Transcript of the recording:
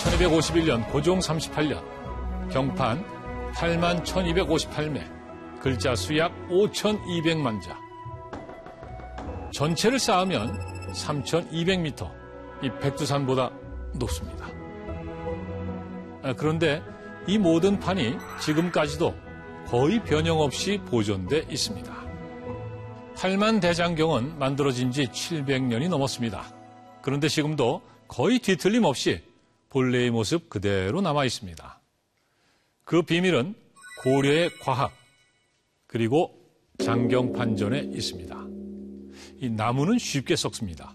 1251년 고종 38년 경판 81,258매, 글자 수 약 5,200만 자. 전체를 쌓으면 3,200m, 이 백두산보다 높습니다. 그런데 이 모든 판이 지금까지도 거의 변형 없이 보존돼 있습니다. 팔만대장경은 만들어진 지 700년이 넘었습니다. 그런데 지금도 거의 뒤틀림 없이 본래의 모습 그대로 남아 있습니다. 그 비밀은 고려의 과학, 그리고 장경판전에 있습니다. 이 나무는 쉽게 썩습니다.